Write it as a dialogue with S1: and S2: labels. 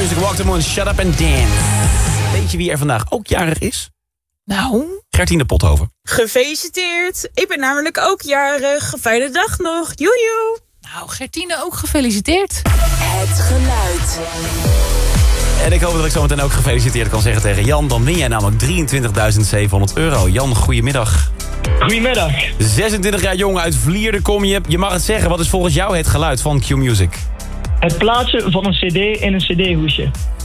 S1: Q-Music, Walk the Moon, Shut Up and Dance. Weet je wie er vandaag ook jarig is?
S2: Nou?
S1: Gertine Pothoven.
S3: Gefeliciteerd. Ik ben namelijk ook jarig. Fijne dag nog. Joejoe.
S2: Nou, Gertine ook gefeliciteerd.
S4: Het geluid.
S1: En ik hoop dat ik zo meteen ook gefeliciteerd kan zeggen tegen Jan. Dan win jij namelijk €23.700. Jan, goedemiddag.
S5: Goedemiddag.
S1: 26 jaar jong uit Vlierde kom je. Je mag het zeggen, wat is volgens jou het geluid van Q-Music?
S5: Het plaatsen van een cd in een cd-hoesje.